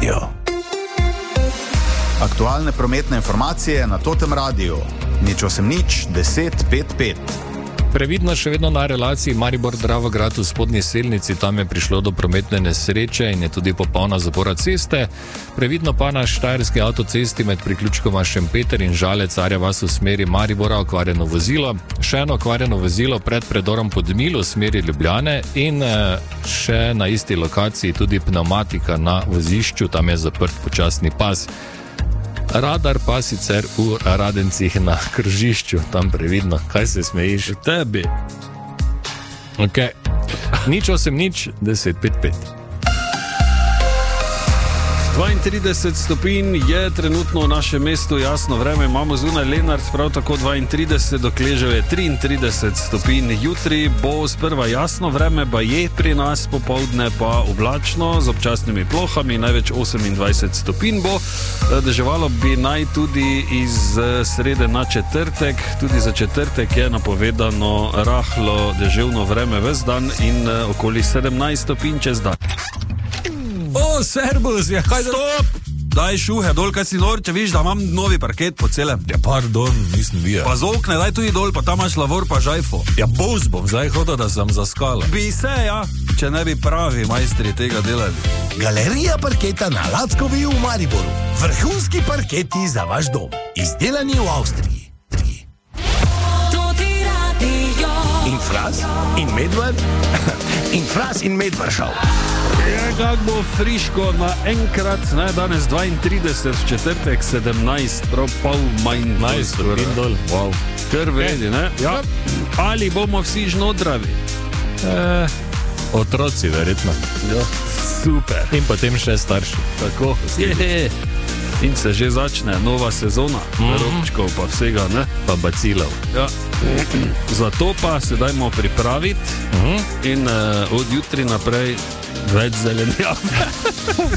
radio. Aktualne prometne informacije na Totem radiju. Nič 8 10 5 5. Previdno še vedno na relaciji Maribor-Dravograd v spodnji Selnici, tam je prišlo do prometne nesreče in je tudi popolna zapora ceste. Previdno pa na štajerski avtocesti med priključkoma Šempeter in Žalec Arja vas v smeri Maribora okvarjeno vozilo. Še eno okvarjeno vozilo pred predorom Podmil v smeri Ljubljane in še na isti lokaciji tudi pneumatika na vozišču, tam je zaprt počasni pas. Radar pa sicer v Radencih na krožišču, tam previdno. Kaj se smejiš? Tebi. Ok. Nič 8 10 5 5. 32 stopinj je trenutno v našem mestu, jasno vreme, imamo zunaj Lenart, prav tako 32, do Kležev je 33 stopinj. Jutri bo sprva jasno vreme, baje pri nas, popoldne pa oblačno z občasnimi plohami, največ 28 stopinj bo. Deževalo bi naj tudi iz srede na četrtek, tudi za četrtek je napovedano rahlo deževno vreme ves dan in okoli 17 stopinj čez dan. O, servus, ja, kaj da... Stop! Daj šuhe dol, kaj si nor, če viš, da imam novi parket po celem. Ja, pardon, nisem videl. Pa z okne, daj tudi dol, pa tam imaš lavor pa žajfo. Ja, boz bom zdaj hodil, da sem zaskala. Bi se, ja, če ne bi pravi majstri tega delali. Galerija parketa na Lackovi v Mariboru. Vrhunski parketi za vaš dom. Izdelani v Avstriji. Infras in Medvard. Infras in Medvaršav. Je, kak bo friško naenkrat, ne, danes 32, v četrtek 17, prav pol manj 15 stopinj dol. Wow. Kar vedi, ne? Ja. Ali bomo vsi žnodravi? Otroci, verjetno. Ja. Super. In potem še starši. Tako. Je. In se že začne nova sezona, robčkov pa vsega, ne? Pa bacilov. Ja. Zato pa se dajmo pripraviti in od jutri naprej več zelenjave.